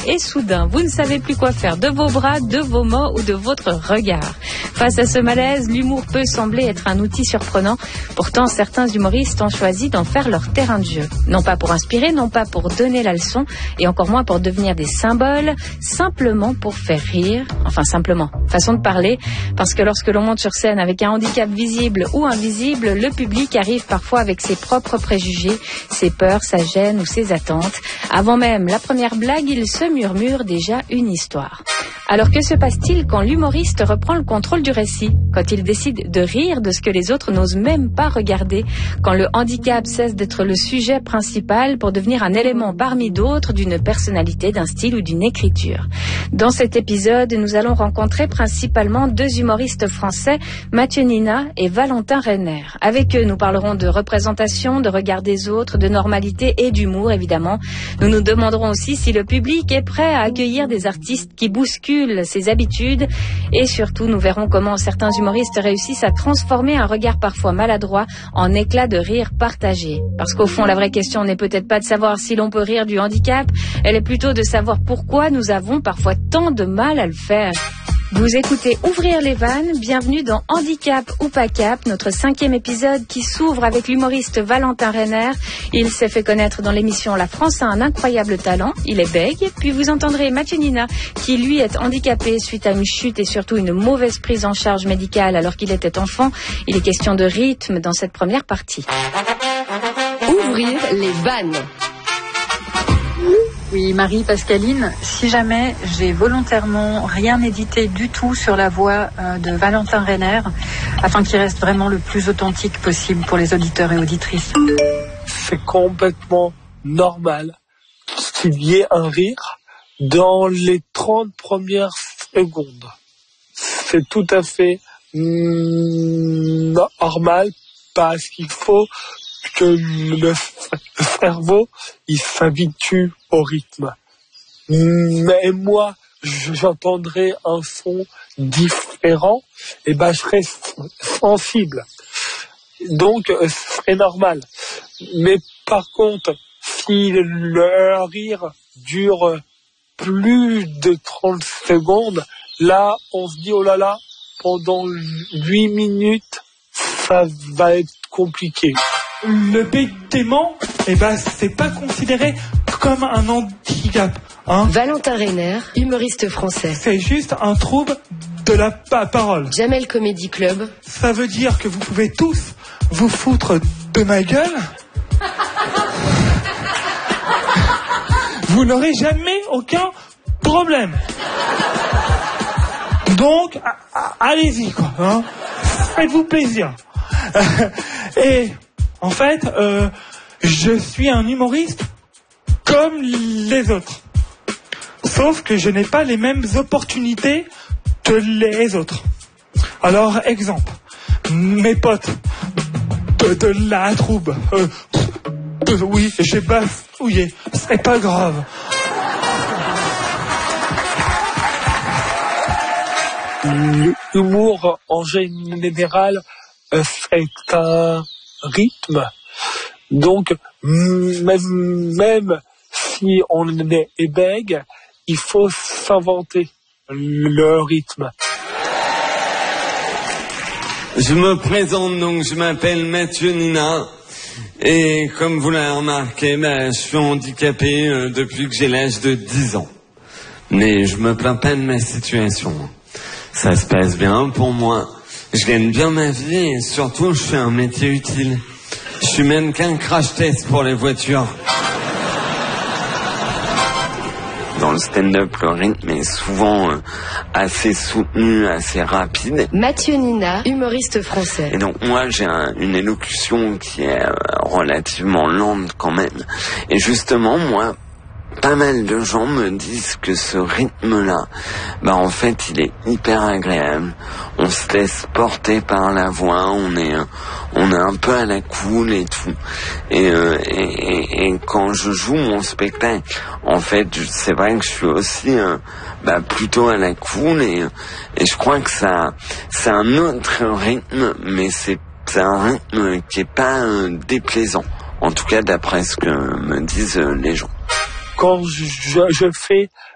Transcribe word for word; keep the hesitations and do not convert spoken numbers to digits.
et soudain, vous ne savez plus quoi faire de vos bras, de vos mots ou de votre regard. Face à ce malaise, l'humour peut sembler être un outil surprenant. Pourtant, certains humoristes ont choisi d'en faire leur terrain de jeu. Non pas pour inspirer, non pas pour donner la leçon, et encore moins pour devenir des symboles, simplement pour faire rire. Enfin, simplement, façon de parler, parce que lorsque l'on monte sur scène avec un handicap visible ou invisible, le public arrive parfois avec ses propres préjugés, ses peurs, sa gêne ou ses attentes. Avant même la première blague, il se murmure déjà une histoire. Alors que se passe-t-il quand l'humoriste reprend le contrôle du récit, quand il décide de rire de ce que les autres n'osent même pas regarder, quand le handicap cesse d'être le sujet principal pour devenir un élément parmi d'autres d'une personnalité, d'un style ou d'une écriture? Dans cet épisode, nous allons rencontrer principalement deux humoristes français, Mathieu Nina et Valentin Renner. Avec eux, nous parlerons de représentation, de regard des autres, de normalité et d'humour, évidemment. Nous nous demanderons aussi si le public est prêt à accueillir des artistes qui bousculent ses habitudes, et surtout nous verrons comment certains humoristes réussissent à transformer un regard parfois maladroit en éclat de rire partagé. Parce qu'au fond, la vraie question n'est peut-être pas de savoir si l'on peut rire du handicap, elle est plutôt de savoir pourquoi nous avons parfois tant de mal à le faire. Vous écoutez Ouvrir les vannes, bienvenue dans Handicap ou pas cap, notre cinquième épisode qui s'ouvre avec l'humoriste Valentin Renner. Il s'est fait connaître dans l'émission La France a un incroyable talent, il est bègue. Puis vous entendrez Mathieu Nina, qui lui est handicapé suite à une chute et surtout une mauvaise prise en charge médicale alors qu'il était enfant. Il est question de rythme dans cette première partie. Ouvrir les vannes. Oui, Marie-Pascaline, si jamais j'ai volontairement rien édité du tout sur la voix euh, de Valentin Renner, afin qu'il reste vraiment le plus authentique possible pour les auditeurs et auditrices. C'est complètement normal qu'il y ait un rire dans les trente premières secondes. C'est tout à fait mm, normal parce qu'il faut que le cerveau il s'habitue au rythme. Mais moi, j'entendrai un son différent, et ben je serai sensible. Donc c'est normal. Mais par contre, si le rire dure plus de trente secondes, là on se dit oh là là, pendant huit minutes, ça va être compliqué. Le bégaiement, eh ben, c'est pas considéré comme un handicap. Hein. Valentin Renner, humoriste français. C'est juste un trouble de la pa- parole. Jamel Comedy Club. Ça veut dire que vous pouvez tous vous foutre de ma gueule. Vous n'aurez jamais aucun problème. Donc, a- a- allez-y, quoi. Hein. Faites-vous plaisir. Et... En fait, euh, je suis un humoriste comme les autres. Sauf que je n'ai pas les mêmes opportunités que les autres. Alors, exemple, mes potes de, de la troupe, euh, de, oui, j'ai bafouillé, c'est pas grave. L'humour, en général, c'est un rythme. Donc, même, même si on est bègue, il faut s'inventer le rythme. Je me présente donc, je m'appelle Mathieu Nina. Et comme vous l'avez remarqué, ben, je suis handicapé euh, depuis que j'ai l'âge de dix ans. Mais je me plains pas de ma situation. Ça se passe bien pour moi. Je gagne bien ma vie et surtout je fais un métier utile. Je suis même qu'un crash test pour les voitures. Dans le stand-up, le rythme est souvent euh, assez soutenu, assez rapide. Mathieu Nina, humoriste français. Et donc moi j'ai un, une élocution qui est euh, relativement lente quand même. Et justement moi, pas mal de gens me disent que ce rythme-là, bah en fait il est hyper agréable. On se laisse porter par la voix, on est, on est un peu à la cool et tout. Et, euh, et, et, et quand je joue mon spectacle, en fait c'est vrai que je suis aussi euh, bah, plutôt à la cool et, et je crois que ça, c'est un autre rythme, mais c'est, c'est un rythme qui est pas euh, déplaisant. En tout cas d'après ce que me disent euh, les gens. Quand je, je fais